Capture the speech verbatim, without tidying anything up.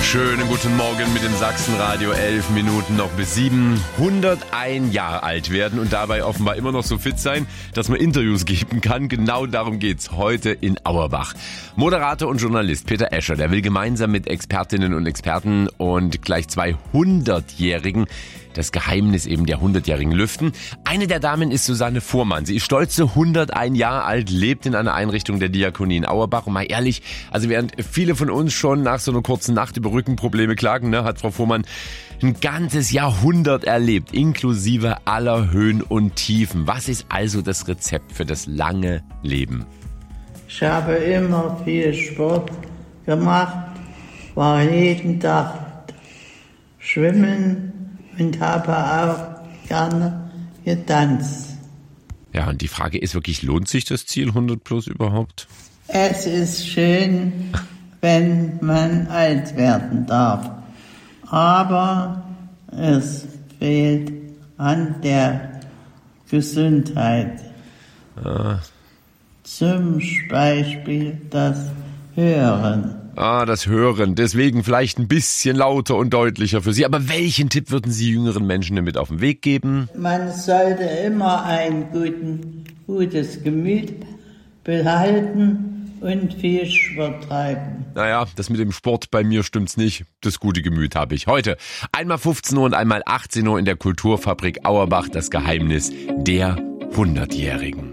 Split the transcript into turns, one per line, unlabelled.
Schönen guten Morgen mit dem Sachsenradio. Elf Minuten noch bis sieben. hundertein Jahre alt werden und dabei offenbar immer noch so fit sein, dass man Interviews geben kann. Genau darum geht's heute in Auerbach. Moderator und Journalist Peter Escher, der will gemeinsam mit Expertinnen und Experten und gleich zwei hundertjährigen das Geheimnis eben der hundertjährigen lüften. Eine der Damen ist Susanne Fuhrmann. Sie ist stolze hundertein Jahre alt, lebt in einer Einrichtung der Diakonie in Auerbach. Und mal ehrlich, also während viele von uns schon nach so einer kurzen Nacht über Rückenprobleme klagen, ne, hat Frau Fuhrmann ein ganzes Jahrhundert erlebt, inklusive aller Höhen und Tiefen. Was ist also das Rezept für das lange Leben?
Ich habe immer viel Sport gemacht, war jeden Tag schwimmen und habe auch gerne getanzt.
Ja, und die Frage ist wirklich, lohnt sich das Ziel hundert plus überhaupt?
Es ist schön, wenn man alt werden darf, aber es fehlt an der Gesundheit.
Ah.
Zum Beispiel das Hören.
Ah, das Hören. Deswegen vielleicht ein bisschen lauter und deutlicher für Sie. Aber welchen Tipp würden Sie jüngeren Menschen denn mit auf den Weg geben?
Man sollte immer ein guten, gutes Gemüt behalten und viel Sport treiben.
Naja, das mit dem Sport, bei mir stimmt's nicht. Das gute Gemüt habe ich. Heute einmal fünfzehn Uhr und einmal achtzehn Uhr in der Kulturfabrik Auerbach das Geheimnis der hundertjährigen.